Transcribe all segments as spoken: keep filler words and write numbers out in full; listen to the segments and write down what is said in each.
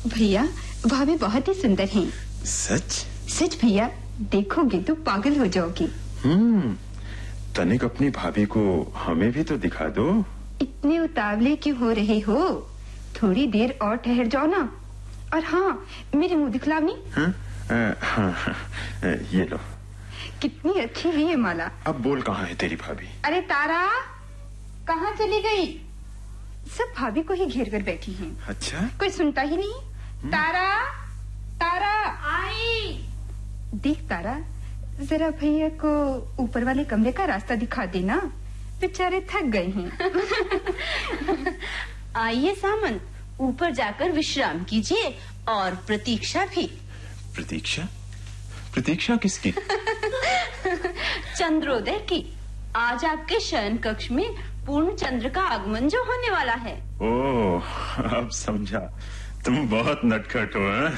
भैया भाभी बहुत ही सुंदर हैं। सच? सच भैया, देखोगे तो पागल हो जाओगी। हम्म तनिक अपनी भाभी को हमें भी तो दिखा दो। इतने उतावले क्यों हो रहे हो? थोड़ी देर और ठहर जाओ ना। और हाँ, मेरे मुंह दिखलावनी। हाँ, हाँ, हाँ, ये लो। कितनी अच्छी है ये माला। अब बोल, कहाँ है तेरी भाभी? अरे तारा, कहाँ चली गई? सब भाभी को ही घेर कर बैठी हैं। अच्छा, कोई सुनता ही नहीं। तारा, तारा आई। देख तारा, जरा भैया को ऊपर वाले कमरे का रास्ता दिखा देना, बेचारे थक गए हैं। आइए सामंत, ऊपर जाकर विश्राम कीजिए और प्रतीक्षा भी। प्रतीक्षा? प्रतीक्षा किसकी? चंद्रोदय की। आज आपके शयन कक्ष में पूर्ण चंद्र का आगमन जो होने वाला है। ओह, अब समझा। तुम बहुत नटखट हो। हैं?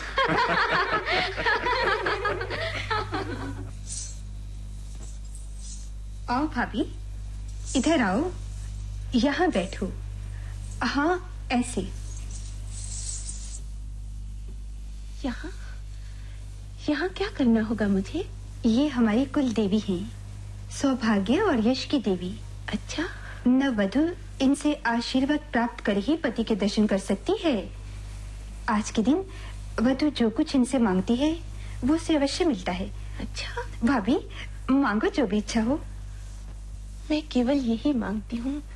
आओ भाभी, इधर आओ, यहाँ बैठो। हाँ, ऐसे। यहाँ यहाँ क्या करना होगा मुझे? ये हमारी कुल देवी हैं, सौभाग्य और यश की देवी। अच्छा, नववधु इनसे आशीर्वाद प्राप्त कर ही पति के दर्शन कर सकती है। आज के दिन वधु जो कुछ इनसे मांगती है वो उसे अवश्य मिलता है। अच्छा भाभी, मांगो जो भी इच्छा हो। मैं केवल यही मांगती हूँ